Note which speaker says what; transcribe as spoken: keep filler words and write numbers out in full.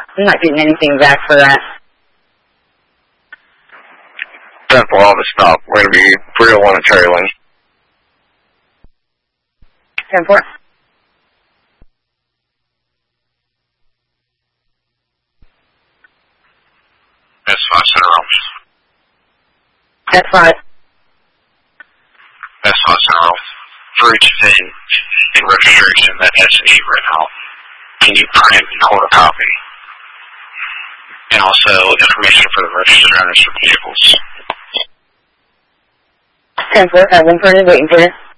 Speaker 1: I'm not getting anything back for that.
Speaker 2: ten four, all to stop. We're going to be three oh one at Cherry Lane.
Speaker 1: ten four.
Speaker 2: S five, center off.
Speaker 1: S five.
Speaker 2: S five, center off. For each thing in registration that S and E right now, can you print and hold a copy? And also information for the registered owners of vehicles.
Speaker 1: ten four, I've been printed, waiting for you.